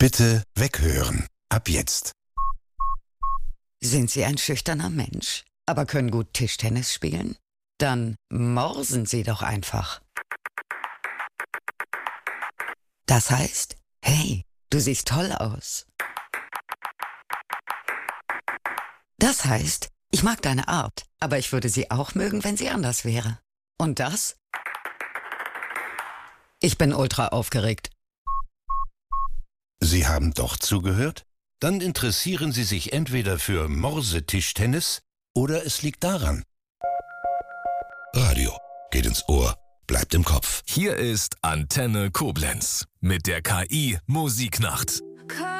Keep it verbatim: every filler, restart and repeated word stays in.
Bitte weghören. Ab jetzt. Sind Sie ein schüchterner Mensch, aber können gut Tischtennis spielen? Dann morsen Sie doch einfach. Das heißt, hey, du siehst toll aus. Das heißt, ich mag deine Art, aber ich würde sie auch mögen, wenn sie anders wäre. Und das? Ich bin ultra aufgeregt. Sie haben doch zugehört? Dann interessieren Sie sich entweder für Morsetischtennis oder es liegt daran. Radio geht ins Ohr, bleibt im Kopf. Hier ist Antenne Koblenz mit der K I Musiknacht.